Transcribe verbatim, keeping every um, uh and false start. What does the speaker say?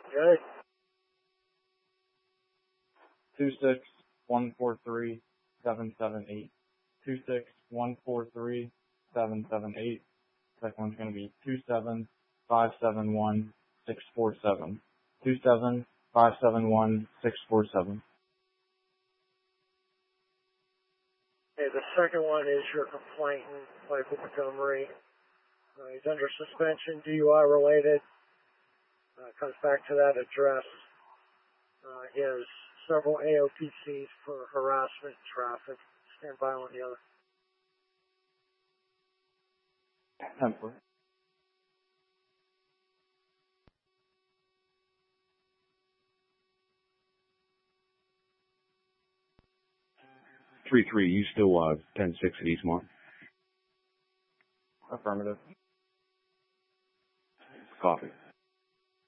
Good. Two six one four three seven seven eight. Two six one four three seven seven eight. Second one's going to be two seven five seven one six four seven. Two seven five seven one six four seven. Okay, the second one is your complainant, Michael Montgomery. Uh, he's under suspension, D U I related. Uh, comes back to that address. Uh, he has several A O P Cs for harassment, traffic, stand violent the other. Temper. three three, you still uh, ten six at Eastmont? Affirmative. Copy.